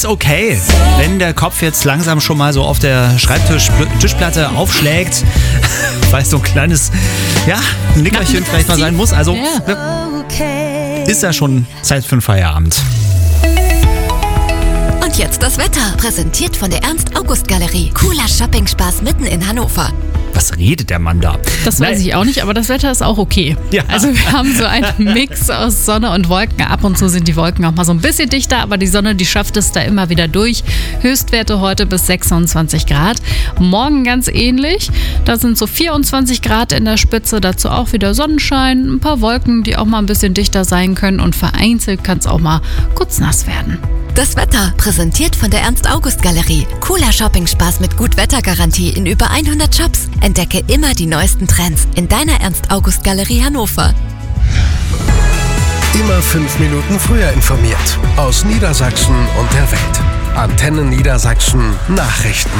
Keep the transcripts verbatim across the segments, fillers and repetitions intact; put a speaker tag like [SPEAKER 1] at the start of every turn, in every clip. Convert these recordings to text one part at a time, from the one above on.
[SPEAKER 1] Okay, wenn der Kopf jetzt langsam schon mal so auf der Schreibtischplatte aufschlägt, weil so ein kleines, ja, Nickerchen vielleicht mal sein muss. Also ja. Ist ja schon Zeit für den Feierabend.
[SPEAKER 2] Und jetzt das Wetter, präsentiert von der Ernst-August-Galerie. Cooler Shopping-Spaß mitten in Hannover.
[SPEAKER 1] Was redet der Mann da?
[SPEAKER 3] Das weiß ich auch nicht, aber das Wetter ist auch okay.
[SPEAKER 1] Ja.
[SPEAKER 3] Also wir haben so einen Mix aus Sonne und Wolken. Ab und zu sind die Wolken auch mal so ein bisschen dichter, aber die Sonne, die schafft es da immer wieder durch. Höchstwerte heute bis sechsundzwanzig Grad. Morgen ganz ähnlich. Da sind so vierundzwanzig Grad in der Spitze. Dazu auch wieder Sonnenschein, ein paar Wolken, die auch mal ein bisschen dichter sein können. Und vereinzelt kann es auch mal kurz nass werden.
[SPEAKER 2] Das Wetter, präsentiert von der Ernst-August-Galerie. Cooler Shopping-Spaß mit Gut-Wetter-Garantie in über hundert Shops. Entdecke immer die neuesten Trends in deiner Ernst-August-Galerie Hannover.
[SPEAKER 4] Immer fünf Minuten früher informiert. Aus Niedersachsen und der Welt. Antenne Niedersachsen Nachrichten.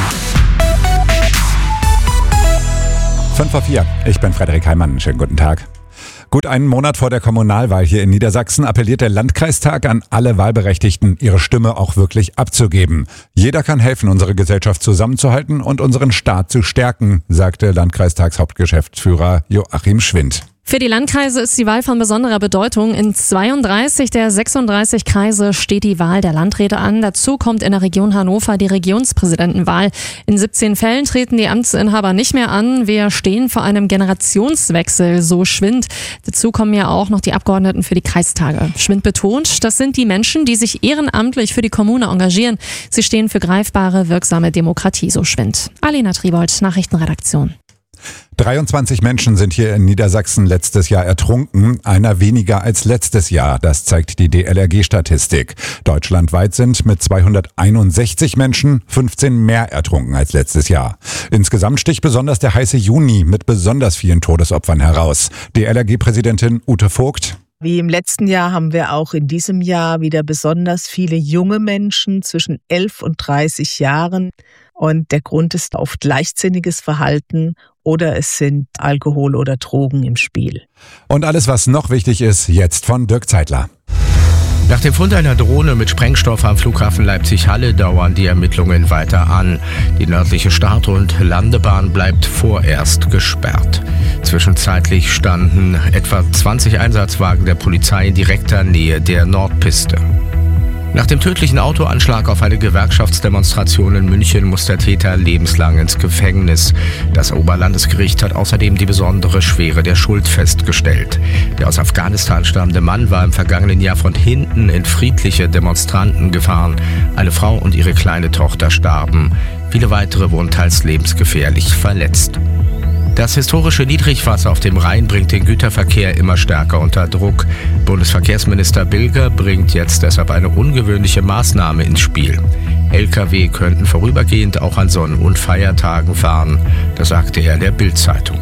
[SPEAKER 5] fünf vor vier. Ich bin Frederik Heimann. Schönen guten Tag. Gut einen Monat vor der Kommunalwahl hier in Niedersachsen appelliert der Landkreistag an alle Wahlberechtigten, ihre Stimme auch wirklich abzugeben. Jeder kann helfen, unsere Gesellschaft zusammenzuhalten und unseren Staat zu stärken, sagte Landkreistagshauptgeschäftsführer Joachim Schwind.
[SPEAKER 6] Für die Landkreise ist die Wahl von besonderer Bedeutung. In zweiunddreißig der sechsunddreißig Kreise steht die Wahl der Landräte an. Dazu kommt in der Region Hannover die Regionspräsidentenwahl. In siebzehn Fällen treten die Amtsinhaber nicht mehr an. Wir stehen vor einem Generationswechsel, so Schwind. Dazu kommen ja auch noch die Abgeordneten für die Kreistage. Schwind betont, das sind die Menschen, die sich ehrenamtlich für die Kommune engagieren. Sie stehen für greifbare, wirksame Demokratie, so Schwind. Alena Triebold, Nachrichtenredaktion.
[SPEAKER 5] dreiundzwanzig Menschen sind hier in Niedersachsen letztes Jahr ertrunken, einer weniger als letztes Jahr. Das zeigt die D L R G-Statistik. Deutschlandweit sind mit zweihunderteinundsechzig Menschen fünfzehn mehr ertrunken als letztes Jahr. Insgesamt sticht besonders der heiße Juni mit besonders vielen Todesopfern heraus. D L R G-Präsidentin Ute Vogt.
[SPEAKER 7] Wie im letzten Jahr haben wir auch in diesem Jahr wieder besonders viele junge Menschen zwischen elf und dreißig Jahren. Und der Grund ist oft leichtsinniges Verhalten oder es sind Alkohol oder Drogen im Spiel.
[SPEAKER 5] Und alles, was noch wichtig ist, jetzt von Dirk Zeitler.
[SPEAKER 8] Nach dem Fund einer Drohne mit Sprengstoff am Flughafen Leipzig-Halle dauern die Ermittlungen weiter an. Die nördliche Start- und Landebahn bleibt vorerst gesperrt. Zwischenzeitlich standen etwa zwanzig Einsatzwagen der Polizei in direkter Nähe der Nordpiste. Nach dem tödlichen Autoanschlag auf eine Gewerkschaftsdemonstration in München muss der Täter lebenslang ins Gefängnis. Das Oberlandesgericht hat außerdem die besondere Schwere der Schuld festgestellt. Der aus Afghanistan stammende Mann war im vergangenen Jahr von hinten in friedliche Demonstranten gefahren. Eine Frau und ihre kleine Tochter starben. Viele weitere wurden teils lebensgefährlich verletzt. Das historische Niedrigwasser auf dem Rhein bringt den Güterverkehr immer stärker unter Druck. Bundesverkehrsminister Bilger bringt jetzt deshalb eine ungewöhnliche Maßnahme ins Spiel. L K W könnten vorübergehend auch an Sonn- und Feiertagen fahren. Das sagte er der Bild-Zeitung.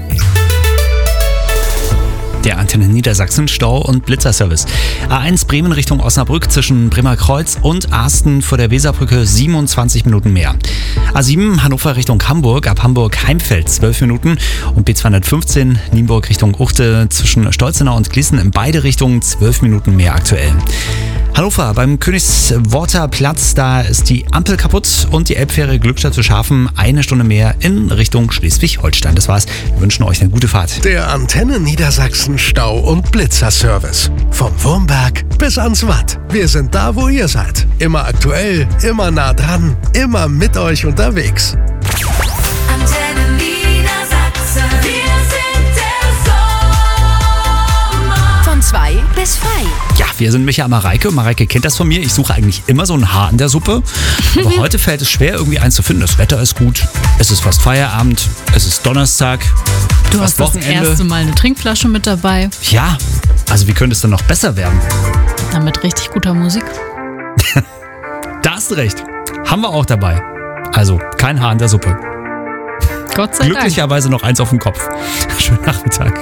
[SPEAKER 1] Der Antenne Niedersachsen Stau- und Blitzerservice. A eins Bremen Richtung Osnabrück zwischen Bremerkreuz und Arsten vor der Weserbrücke siebenundzwanzig Minuten mehr. A sieben Hannover Richtung Hamburg ab Hamburg-Heimfeld zwölf Minuten und B zweihundertfünfzehn Nienburg Richtung Uchte zwischen Stolzenau und Gießen in beide Richtungen zwölf Minuten mehr aktuell. Hannover beim Königsworter Platz, da ist die Ampel kaputt und die Elbfähre Glückstadt zu Schafen eine Stunde mehr in Richtung Schleswig-Holstein. Das war's. Wir wünschen euch eine gute Fahrt.
[SPEAKER 4] Der Antenne Niedersachsen Stau- und Blitzerservice. Vom Wurmberg bis ans Watt. Wir sind da, wo ihr seid. Immer aktuell, immer nah dran, immer mit euch unterwegs.
[SPEAKER 2] Antenne Niedersachsen. Wir sind der Sommer. Von zwei bis frei.
[SPEAKER 1] Ja, wir sind Micha Mareike. Mareike kennt das von mir. Ich suche eigentlich immer so ein Haar in der Suppe. Aber heute fällt es schwer, irgendwie eins zu finden. Das Wetter ist gut. Es ist fast Feierabend. Es ist Donnerstag.
[SPEAKER 3] Du hast das erste Mal eine Trinkflasche mit dabei.
[SPEAKER 1] Ja, also wie könnte es denn noch besser werden?
[SPEAKER 3] Na, mit richtig guter Musik.
[SPEAKER 1] Da hast du recht. Haben wir auch dabei. Also kein Haar in der Suppe.
[SPEAKER 3] Gott sei Dank.
[SPEAKER 1] Glücklicherweise noch eins auf dem Kopf. Schönen Nachmittag.